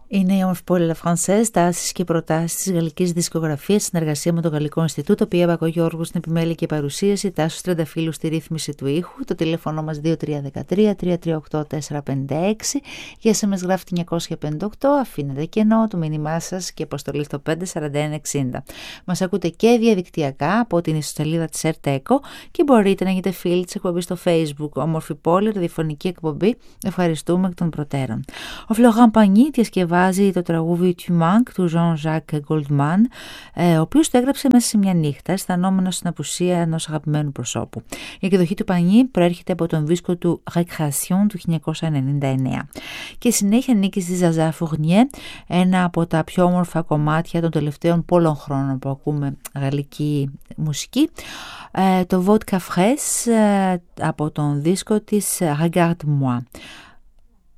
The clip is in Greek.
Είναι η όμορφη πόλη La Française, τάσεις και προτάσεις της γαλλικής δισκογραφίας, συνεργασία με το Γαλλικό Ινστιτούτο, Πία Μπακογιώργου στην επιμέλεια και παρουσίαση, Τάσος Τρενταφύλου στη ρύθμιση του ήχου. Το τηλέφωνο μας 2313-338-456. Για SMS γράφει 958, αφήνετε κενό το μήνυμά σας και αποστολή στο 54160. Μας ακούτε και διαδικτυακά από την ιστοσελίδα της ΕΡΤΕΚΟ και μπορείτε να γίνετε φίλοι της εκπομπής στο Facebook. Όμορφη πόλη, ραδιοφωνική εκπομπή. Ευχαριστούμε εκ των προτέρων. Ο Φλωράν Παγνί διασκευάζει το τραγούδι «Tu manques» του Jean-Jacques Goldman, ο οποίος το έγραψε μέσα σε μια νύχτα, αισθανόμενος στην απουσία ενός αγαπημένου προσώπου. Η εκδοχή του Παγνί προέρχεται από τον δίσκο του Récréation του 1999. Και συνέχεια νίκη στη Zaza Fournier, ένα από τα πιο όμορφα κομμάτια των τελευταίων πολλών χρόνων που ακούμε γαλλική μουσική, το Vodka Fraîche από τον δίσκο της Regarde-moi.